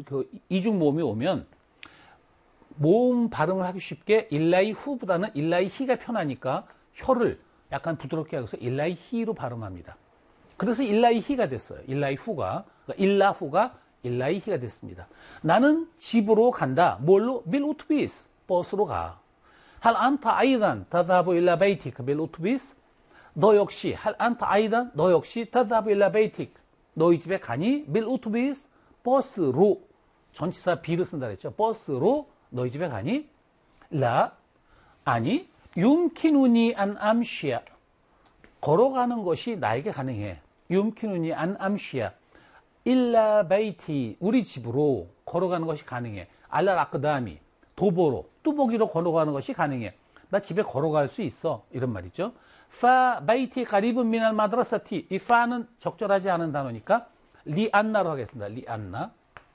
그 이중 모음이 오면 모음 발음을 하기 쉽게 일라이 후보다는 일라이 히가 편하니까 혀를 약간 부드럽게 하고서 일라이 히로 발음합니다. 그래서 일라이 히가 됐어요. 일라이 후가. 그러니까 일라 후가 일라이 히가 됐습니다. 나는 집으로 간다. 뭘로? 빌우트비스. 버스로 가. 할 안타 아이단 타자부 일라 베이티크 빌우트비스. 너 역시 할 안타 아이단 너 역시 타자부 일라 베이티크. 너희 집에 가니? 빌우트비스. 버스로. 전치사 비를 쓴다 그랬죠. 버스로 너희 집에 가니? 라. 아니. 윰키누니 안 암시야. 걸어가는 것이 나에게 가능해. 윰키누니 안 암시야. 일라 베이티. 우리 집으로 걸어가는 것이 가능해. 알라 라크다미. 도보로, 뚜벅이로 걸어가는 것이 가능해. 나 집에 걸어갈 수 있어. 이런 말이죠. 파 베이티 가리븐 미날 마드라사티. 이 파는 적절하지 않은 단어니까 리안나로 하겠습니다. 리안나.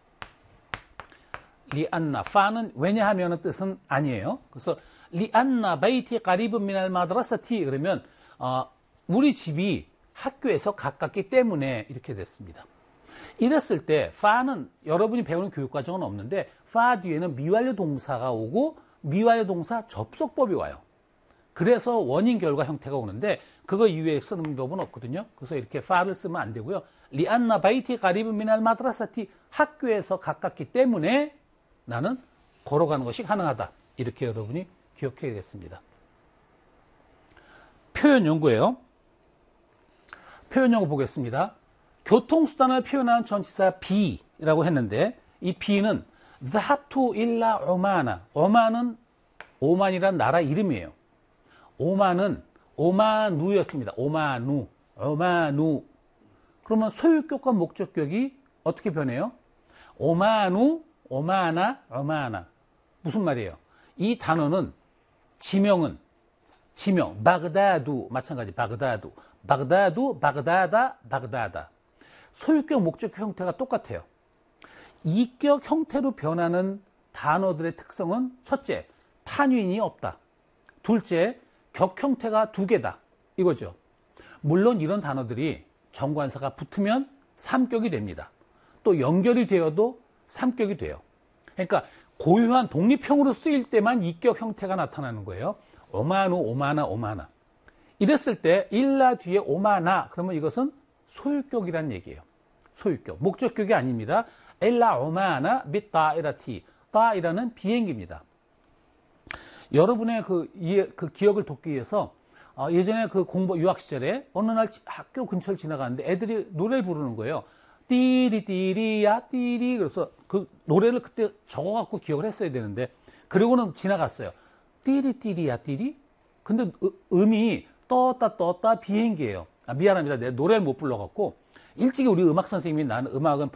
리안나. 파는 왜냐하면 뜻은 아니에요. 그래서 리안나 베이티 가리븐 미날 마드라사티. 그러면 우리 집이 학교에서 가깝기 때문에 이렇게 됐습니다. 이랬을 때 파는 여러분이 배우는 교육과정은 없는데 파 뒤에는 미완료 동사가 오고 미완료 동사 접속법이 와요. 그래서 원인 결과 형태가 오는데 그거 이외에 쓰는 법은 없거든요. 그래서 이렇게 파를 쓰면 안 되고요. 리안나 바이티 가리브 미날 마드라사티. 학교에서 가깝기 때문에 나는 걸어가는 것이 가능하다. 이렇게 여러분이 기억해야겠습니다. 표현 연구예요. 표현 연구 보겠습니다. 교통수단을 표현하는 전치사 비라고 했는데 이 비는 자하투 일라 오마나. 오만은 오만이란 나라 이름이에요. 오만은 오마누였습니다. 오마누. 오마누. 그러면 소유격과 목적격이 어떻게 변해요? 오마누, 오마나, 오마나. 무슨 말이에요? 이 단어는 지명, 바그다두, 마찬가지, 바그다두, 바그다다, 바그다다. 소유격, 목적격 형태가 똑같아요. 이격 형태로 변하는 단어들의 특성은 첫째, 탄윈이 없다. 둘째, 격 형태가 두 개다. 이거죠. 물론 이런 단어들이 정관사가 붙으면 삼격이 됩니다. 또 연결이 되어도 삼격이 돼요. 그러니까 고유한 독립형으로 쓰일 때만 이격 형태가 나타나는 거예요. 오마누, 오마나, 오마나. 이랬을 때 일라 뒤에 오마나 그러면 이것은 소유격이란 얘기예요. 소유격. 목적격이 아닙니다. 엘라 오마나 비 따이라티. 따이라는 비행기입니다. 여러분의 그 기억을 돕기 위해서 예전에 그 유학 시절에 어느 날 학교 근처를 지나가는데 애들이 노래를 부르는 거예요. 띠리 띠리야 띠리. 그래서 그 노래를 그때 적어갖고 기억을 했어야 되는데 그리고는 지나갔어요. 띠리 띠리야 띠리. 근데 음이 떴다 비행기예요. 미안합니다. 내가 노래를 못 불러갖고 일찍이 우리 음악 선생님이 나는 음악은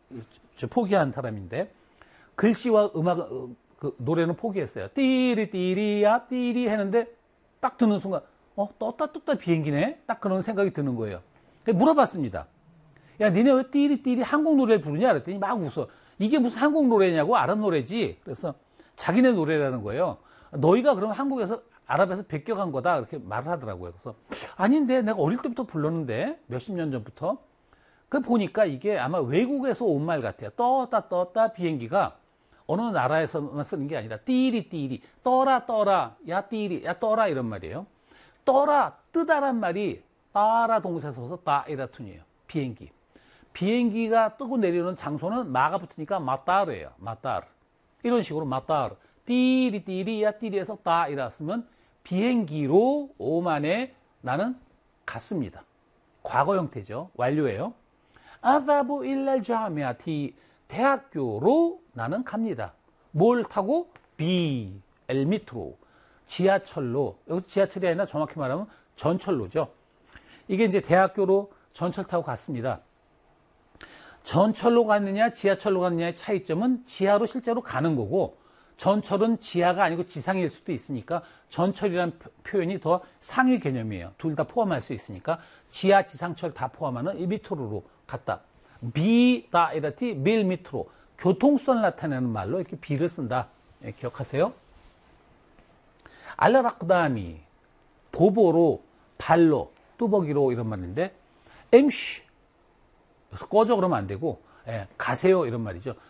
포기한 사람인데 글씨와 음악 그 노래는 포기했어요. 띠리 띠리야 띠리 했는데 딱 듣는 순간 떴다 비행기네. 딱 그런 생각이 드는 거예요. 물어봤습니다. 야 니네 왜 띠리 띠리 한국 노래를 부르냐 그랬더니 막 웃어. 이게 무슨 한국 노래냐고. 아랍 노래지. 그래서 자기네 노래라는 거예요. 너희가 그럼 한국에서 아랍에서 베껴간 거다 그렇게 말을 하더라고요. 그래서 아닌데 내가 어릴 때부터 불렀는데 몇십 년 전부터. 그 보니까 이게 아마 외국에서 온 말 같아요. 떴다 비행기가 어느 나라에서만 쓰는 게 아니라 띠리 떠라 야 띠리 야 떠라 이런 말이에요. 떠라 뜨다란 말이 따라 동사에 써서 따이라툰이에요. 비행기. 비행기가 뜨고 내리는 장소는 마가 붙으니까 마따르예요. 마따르. 이런 식으로 마따르. 띠리 야 띠리에서 따이라 쓰면 비행기로 오만에 나는 갔습니다. 과거 형태죠. 완료예요. 아자부 일랄 자미아티. 대학교로 나는 갑니다. 뭘 타고? 엘미트로. 지하철로. 여기서 지하철이 아니라 정확히 말하면 전철로죠. 이게 이제 대학교로 전철 타고 갔습니다. 전철로 갔느냐 지하철로 갔느냐의 차이점은 지하로 실제로 가는 거고 전철은 지하가 아니고 지상일 수도 있으니까 전철이라는 표현이 더 상위 개념이에요. 둘 다 포함할 수 있으니까 지하, 지상철 다 포함하는 이 미트로로 갔다. 비다이라티 밀미트로. 교통수단을 나타내는 말로 이렇게 비를 쓴다. 예, 기억하세요? 알라락다미. 도보로, 발로, 뚜벅이로 이런 말인데 엠쉬. 그래서 꺼져 그러면 안 되고 가세요 이런 말이죠.